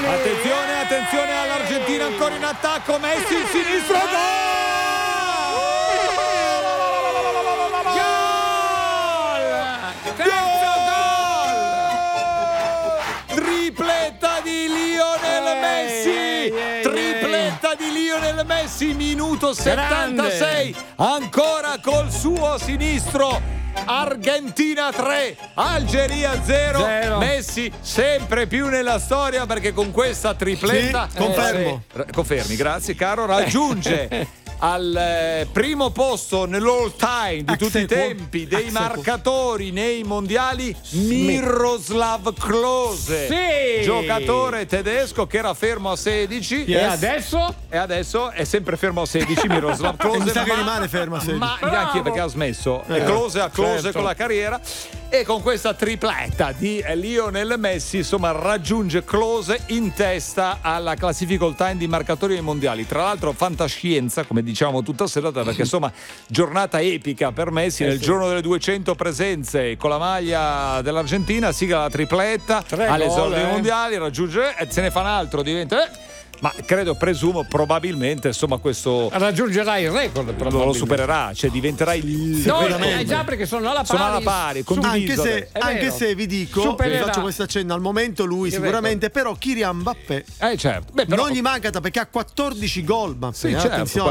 Attenzione all'Argentina ancora in attacco, Messi il sinistro, tripletta di Lionel Messi, tripletta di Lionel Messi, minuto 76, ancora col suo sinistro. Argentina 3, Algeria 0. Messi sempre più nella storia, perché con questa tripletta confermi, grazie caro, raggiunge al primo posto nell'all time di tutti i tempi dei marcatori nei mondiali Miroslav Klose, giocatore tedesco che era fermo a 16 e adesso è sempre fermo a 16 Miroslav Klose. Mi sa che rimane fermo a 16, ma anche perché ha smesso Klose con la carriera, e con questa tripletta di Lionel Messi insomma raggiunge Klose in testa alla classifica all time di marcatori ai mondiali. Tra l'altro fantascienza, come diciamo tutta serata, perché insomma giornata epica per Messi nel giorno delle 200 presenze con la maglia dell'Argentina, sigla la tripletta all'esordio dei mondiali, raggiunge e se ne fa un altro, diventa ma presumo probabilmente insomma questo raggiungerà il record, lo supererà, cioè diventerà il già perché sono alla pari, condiviso, anche se vi dico, vi faccio questa accenno, al momento lui sicuramente, però Kylian Mbappé non gli manca perché ha 14 gol, attenzione,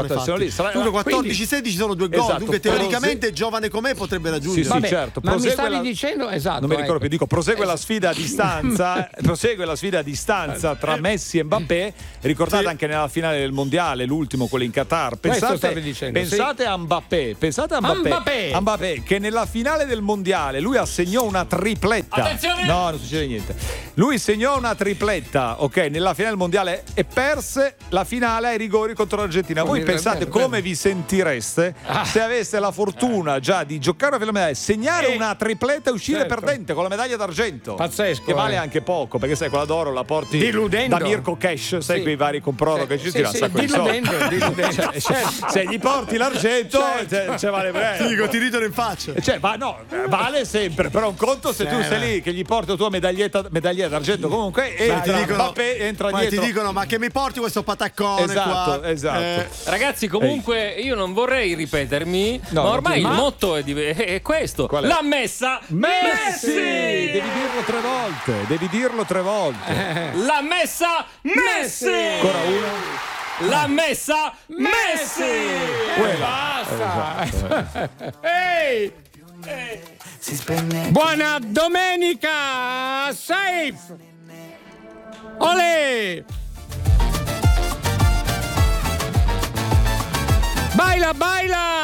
14-16 sono 2 gol, dunque teoricamente giovane com'è potrebbe raggiungere. Certo, ma mi stavi dicendo non mi ricordo più, prosegue la sfida a distanza tra Messi e Mbappé. Ricordate anche nella finale del mondiale, l'ultimo, quello in Qatar. Pensate a Mbappé che nella finale del mondiale lui assegnò una tripletta. Attenzione! No, non succede niente. Lui segnò una tripletta, nella finale del mondiale, e perse la finale ai rigori contro l'Argentina. Voi pensate come vi sentireste se aveste la fortuna già di giocare a finale, segnare una tripletta e uscire perdente con la medaglia d'argento. Pazzesco. Che vale anche poco, perché sai, quella d'oro la porti da Mirko Cash, sai, quei vari comproroghe che ci tirano un sacco di soldi. Se gli porti l'argento vale bene. Dico, ti ridono in faccia. Vale sempre, però un conto se tu sei lì che gli porti la tua medaglia d'argento, comunque entra dietro. Ti dicono, ma che mi porti questo pataccone qua? Esatto. Ragazzi, comunque io non vorrei ripetermi, ma ormai il motto è questo. L'ha messa Messi! Devi dirlo tre volte. L'ha messa Messi! Ancora uno. L'ha messa Messi! Basta! Ehi! Buona domenica! Safe! Olè! Baila!